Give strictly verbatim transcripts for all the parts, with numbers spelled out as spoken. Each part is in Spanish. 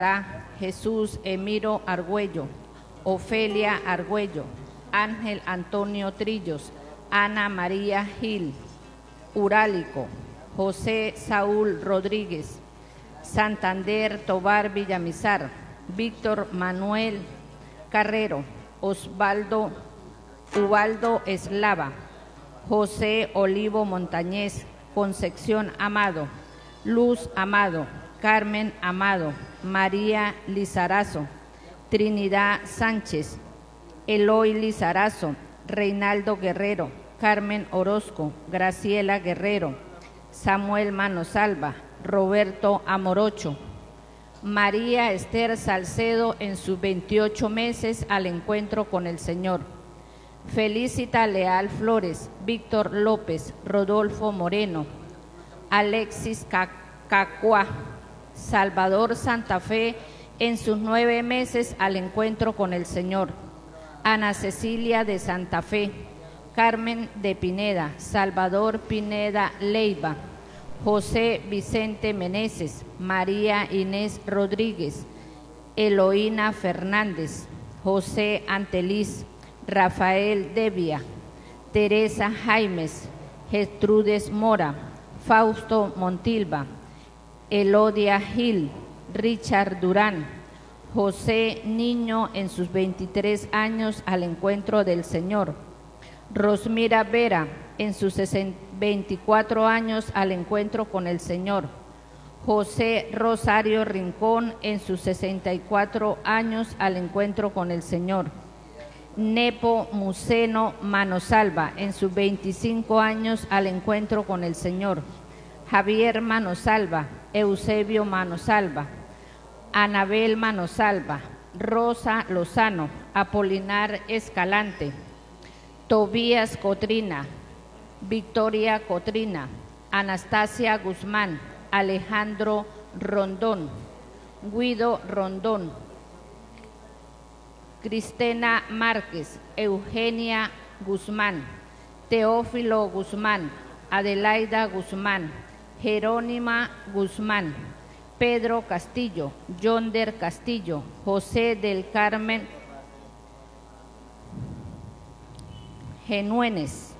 Jesús Emiro Argüello, Ofelia Argüello, Ángel Antonio Trillos, Ana María Gil, Urálico, José Saúl Rodríguez, Santander Tobar Villamizar, Víctor Manuel Carrero, Osvaldo Ubaldo Eslava, José Olivo Montañez, Concepción Amado, Luz Amado, Carmen Amado, María Lizarazo, Trinidad Sánchez, Eloy Lizarazo, Reinaldo Guerrero, Carmen Orozco, Graciela Guerrero, Samuel Manosalva, Roberto Amorocho, María Esther Salcedo en sus veintiocho meses al encuentro con el Señor, Felicita Leal Flores, Víctor López, Rodolfo Moreno, Alexis Cacua, Salvador Santa Fe en sus nueve meses al encuentro con el Señor, Ana Cecilia de Santa Fe, Carmen de Pineda, Salvador Pineda Leiva, José Vicente Meneses, María Inés Rodríguez, Eloína Fernández, José Anteliz, Rafael Devia, Teresa Jaimes, Gertrudes Mora, Fausto Montilva, Elodia Gil, Richard Durán, José Niño en sus veintitrés años al encuentro del Señor, Rosmira Vera en sus veinticuatro años al encuentro con el Señor, José Rosario Rincón en sus sesenta y cuatro años al encuentro con el Señor, Nepo Museno Manosalva en sus veinticinco años al encuentro con el Señor, Javier Manosalva, Eusebio Manosalva, Anabel Manosalva, Rosa Lozano, Apolinar Escalante, Tobías Cotrina, Victoria Cotrina, Anastasia Guzmán, Alejandro Rondón, Guido Rondón, Cristina Márquez, Eugenia Guzmán, Teófilo Guzmán, Adelaida Guzmán, Jerónima Guzmán, Pedro Castillo, Yonder Castillo, José del Carmen Genuénes,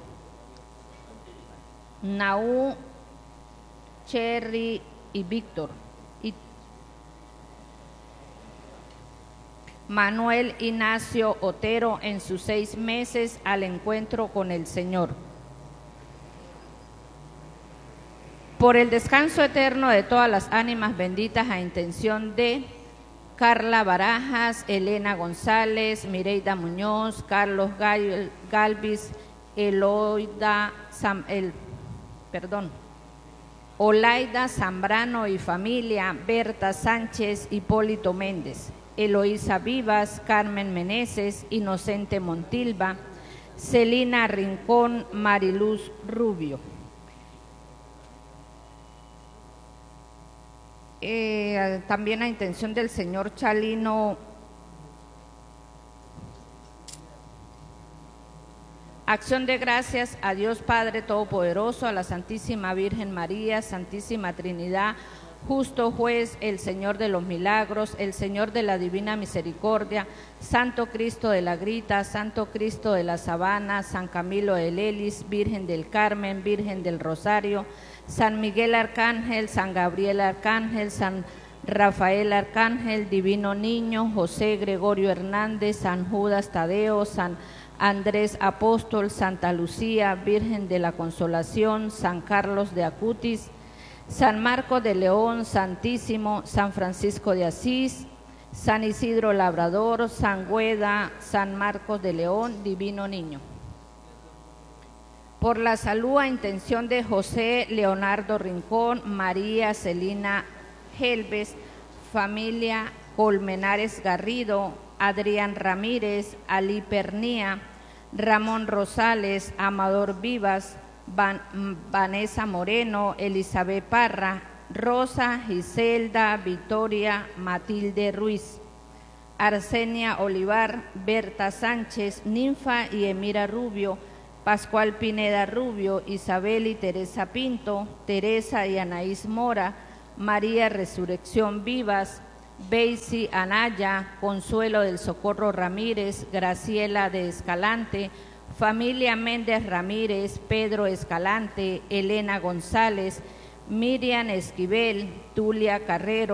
Naú Cherry y Víctor, y Manuel Ignacio Otero en sus seis meses al encuentro con el Señor. Por el descanso eterno de todas las ánimas benditas a intención de Carla Barajas, Elena González, Mireida Muñoz, Carlos Gal, Galvis, Eloida, Sam, el, perdón, Olaida Zambrano y familia, Berta Sánchez, Hipólito Méndez, Eloísa Vivas, Carmen Meneses, Inocente Montilva, Celina Rincón, Mariluz Rubio. Eh, también a intención del señor Chalino, acción de gracias a Dios Padre Todopoderoso, a la Santísima Virgen María, Santísima Trinidad, justo juez, el Señor de los milagros, el Señor de la divina misericordia, Santo Cristo de la Grita, Santo Cristo de la Sabana, San Camilo de Lelis, Virgen del Carmen, Virgen del Rosario, San Miguel Arcángel, San Gabriel Arcángel, San Rafael Arcángel, Divino Niño, José Gregorio Hernández, San Judas Tadeo, San Andrés Apóstol, Santa Lucía, Virgen de la Consolación, San Carlos de Acutis, San Marcos de León, Santísimo, San Francisco de Asís, San Isidro Labrador, San Güeda, San Marcos de León, Divino Niño. Por la salud a intención de José Leonardo Rincón, María Celina Helves, familia Colmenares Garrido, Adrián Ramírez, Ali Pernía, Ramón Rosales, Amador Vivas, Van, Vanessa Moreno, Elizabeth Parra, Rosa, Giselda, Victoria, Matilde Ruiz, Arsenia Olivar, Berta Sánchez, Ninfa y Emira Rubio, Pascual Pineda Rubio, Isabel y Teresa Pinto, Teresa y Anaís Mora, María Resurrección Vivas, Beisy Anaya, Consuelo del Socorro Ramírez, Graciela de Escalante, familia Méndez Ramírez, Pedro Escalante, Elena González, Miriam Esquivel, Tulia Carrero,